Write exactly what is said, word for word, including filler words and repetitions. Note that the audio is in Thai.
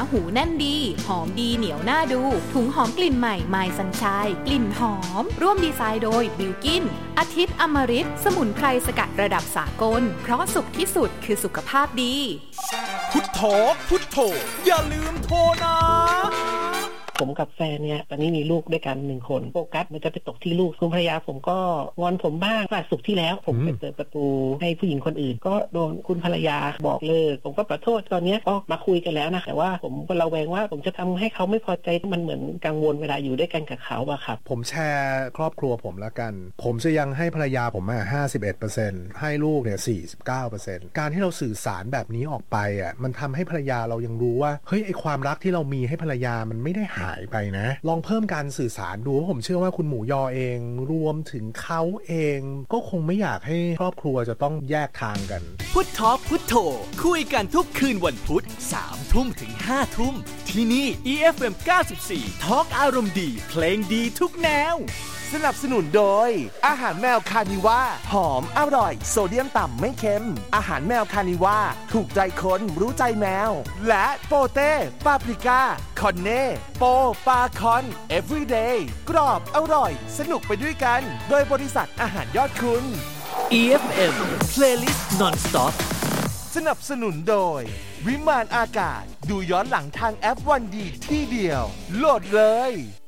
หูแน่นดีหอมดีเหนียวน่าดูถุงหอมกลิ่นใหม่ My Sunshine กลิ่นหอมร่วมดีไซน์โดยบิลกินอาทิตย์อมฤตสมุนไพรสกัดระดับสากลเพราะสุขที่สุดคือสุขภาพดีพุทโธพุทโธอย่าลืมโทรนะผมกับแฟนเนี่ยตอนนี้มีลูกด้วยกันหนึ่งคนโฟกัสมันจะไปตกที่ลูกคุณภรรยาผมก็งอนผมบ้างวันศุกร์ที่แล้วผมไปเปิดประตูให้ผู้หญิงคนอื่นก็โดนคุณภรรยาบอกเลิกผมก็ขอโทษตอนนี้ก็มาคุยกันแล้วนะแต่ว่าผมก็ระแวงว่าผมจะทำให้เขาไม่พอใจมันเหมือนกังวลเวลาอยู่ด้วยกันกับเขาอะครับผมแชร์ครอบครัวผมละกันผมจะยังให้ภรรยาผมอ่ะ ห้าสิบเอ็ดเปอร์เซ็นต์ ให้ลูกเนี่ย สี่สิบเก้าเปอร์เซ็นต์ การที่เราสื่อสารแบบนี้ออกไปอ่ะมันทำให้ภรรยาเรายังรู้ว่าเฮ้ยไอความรักที่เรามีให้ภรรยามันไม่ได้หายไปนะลองเพิ่มการสื่อสารดูผมเชื่อว่าคุณหมูยอเองรวมถึงเขาเองก็คงไม่อยากให้ครอบครัวจะต้องแยกทางกันพุททอล์คพุทโธคุยกันทุกคืนวันพุธ สามทุ่มถึงห้าทุ่มที่นี่ อี เอฟ เอ็ม เก้าสิบสี่ ทอล์คอารมณ์ดีเพลงดีทุกแนวสนับสนุนโดยอาหารแมวคานิว่าหอมอร่อยโซเดียมต่ำไม่เค็มอาหารแมวคานิว่าถูกใจคนรู้ใจแมวและโปเต้ปาปริก้าคอนเน่โปปาคอน everyday กรอบอร่อยสนุกไปด้วยกันโดยบริษัทอาหารยอดคุณอี เอฟ เอ็ม Playlist Non-Stop สนับสนุนโดยวิมานอากาศดูย้อนหลังทางแอปวันดีที่เดียวโหลดเลย